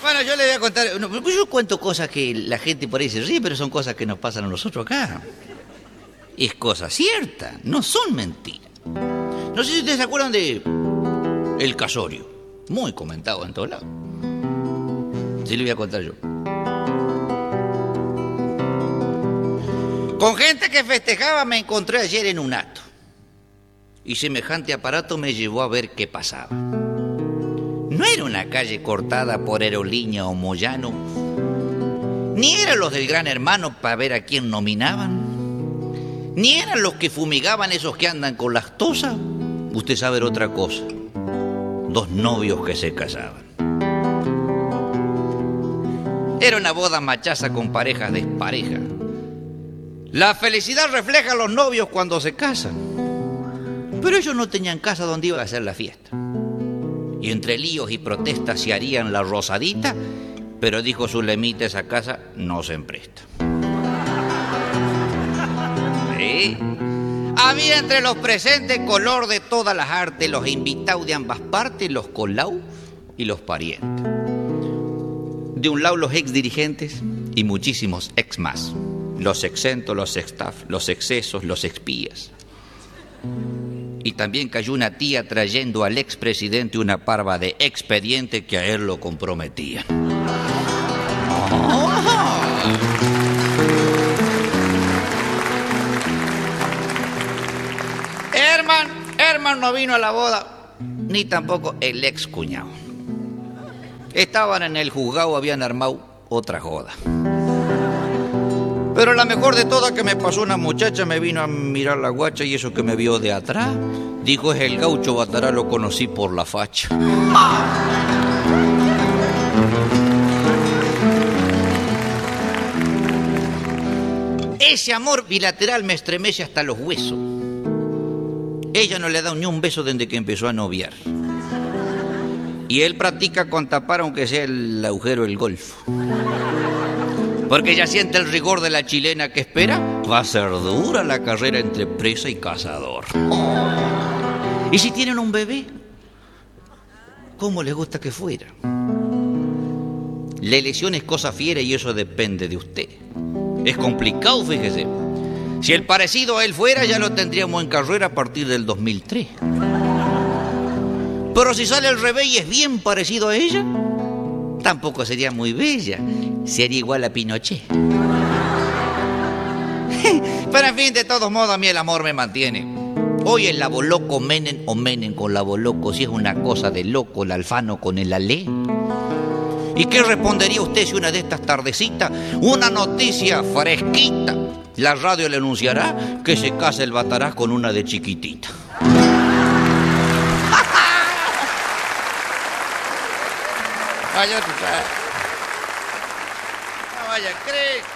Bueno, yo le voy a contar. No, pues yo cuento cosas que la gente por ahí se ríe, pero son cosas que nos pasan a nosotros acá. Es cosa cierta, no son mentiras. No sé si ustedes se acuerdan de El Casorio, muy comentado en todos lados. Sí, le voy a contar yo. Con gente que festejaba me encontré ayer en un acto. Y semejante aparato me llevó a ver qué pasaba. No era una calle cortada por Aerolínea o Moyano, ni eran los del Gran Hermano para ver a quién nominaban, ni eran los que fumigaban esos que andan con lactosa. Usted sabe era otra cosa. Dos novios que se casaban. Era una boda machaza con parejas desparejas. La felicidad refleja a los novios cuando se casan. Pero ellos no tenían casa donde iban a hacer la fiesta. Y entre líos y protestas se harían la rosadita, pero dijo su lemita, esa casa no se empresta. ¿Sí? Había entre los presentes color de todas las artes, los invitados de ambas partes, los colados y los parientes. De un lado los ex dirigentes y muchísimos ex más. Los exentos, los ex-staff, los excesos, los expías. Y también cayó una tía trayendo al expresidente una parva de expediente que a él lo comprometía. Herman no vino a la boda, ni tampoco el ex cuñado. Estaban en el juzgado, habían armado otra joda. Pero la mejor de todas que me pasó, una muchacha me vino a mirar la guacha y eso que me vio de atrás, dijo, es el gaucho Batará, lo conocí por la facha. Ese amor bilateral me estremece hasta los huesos. Ella no le da ni un beso desde que empezó a noviar. Y él practica con tapar aunque sea el agujero del golfo. Porque ella siente el rigor de la chilena que espera. Va a ser dura la carrera entre presa y cazador. ¿Y si tienen un bebé? ¿Cómo les gusta que fuera? La elección es cosa fiera y eso depende de usted. Es complicado, fíjese. Si el parecido a él fuera, ya lo tendríamos en carrera a partir del 2003. Pero si sale al revés y es bien parecido a ella, tampoco sería muy bella. Sería igual a Pinochet. Pero en fin, de todos modos, a mí el amor me mantiene. Hoy el laboloco Menem o Menem con laboloco, si es una cosa de loco el Alfano con el Alé. ¿Y qué respondería usted si una de estas tardecitas, una noticia fresquita, la radio le anunciará que se casa el Batarás con una de chiquitita? Vaya, tú sabes. No vaya, cree.